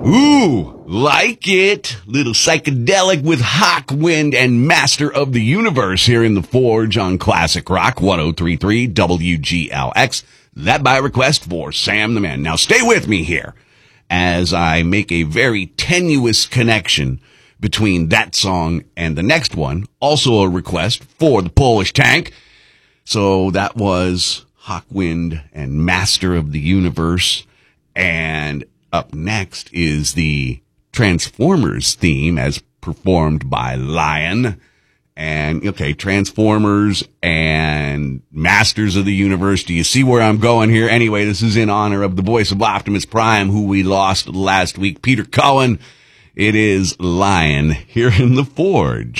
Ooh, like it. Little psychedelic with Hawkwind and Master of the Universe here in the Forge on Classic Rock 103.3 WGLX. That by request for Sam the Man. Now stay with me here as I make a very tenuous connection between that song and the next one. Also a request for the Polish Tank. So that was Hawkwind and Master of the Universe. And up next is the Transformers theme as performed by Lion. And, okay, Transformers and Masters of the Universe. Do you see where I'm going here? Anyway, this is in honor of the voice of Optimus Prime, who we lost last week, Peter Cullen. It is Lion here in the Forge.